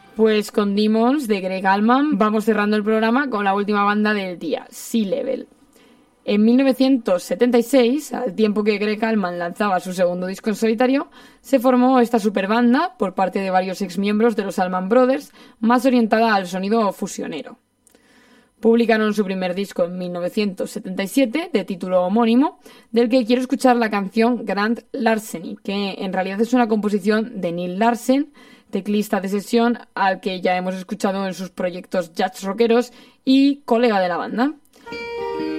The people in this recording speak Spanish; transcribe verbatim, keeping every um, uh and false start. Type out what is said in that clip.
Pues con Demons de Greg Allman vamos cerrando el programa con la última banda del día, Sea Level. En mil novecientos setenta y seis, al tiempo que Greg Allman lanzaba su segundo disco en solitario, se formó esta superbanda por parte de varios exmiembros de los Allman Brothers, más orientada al sonido fusionero. Publicaron su primer disco en mil novecientos setenta y siete, de título homónimo, del que quiero escuchar la canción Grand Larceny, que en realidad es una composición de Neil Larsen, teclista de sesión al que ya hemos escuchado en sus proyectos jazz rockeros y colega de la banda.